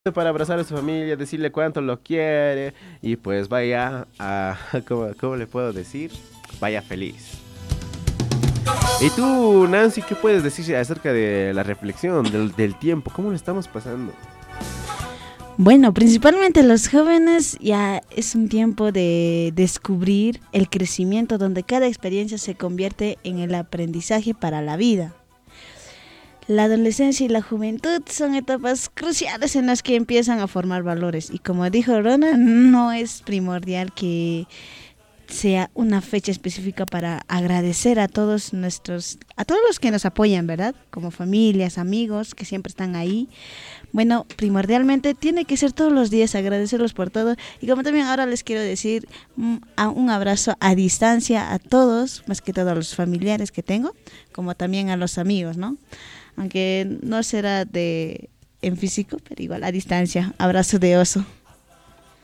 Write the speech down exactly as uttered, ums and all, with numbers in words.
para abrazar a su familia, decirle cuánto lo quiere y pues vaya a, ¿cómo, cómo le puedo decir? Vaya feliz. Y tú, Nancy, ¿qué puedes decir acerca de la reflexión, del, del tiempo? ¿Cómo lo estamos pasando? Bueno, principalmente los jóvenes ya es un tiempo de descubrir el crecimiento donde cada experiencia se convierte en el aprendizaje para la vida. La adolescencia y la juventud son etapas cruciales en las que empiezan a formar valores y como dijo Rona, no es primordial que sea una fecha específica para agradecer a todos nuestros, a todos los que nos apoyan, ¿verdad? Como familias, amigos que siempre están ahí. Bueno, primordialmente tiene que ser todos los días agradecerlos por todo y como también ahora les quiero decir un, un abrazo a distancia a todos, más que todo a los familiares que tengo, como también a los amigos, ¿no? Aunque no será de en físico, pero igual a distancia, abrazo de oso.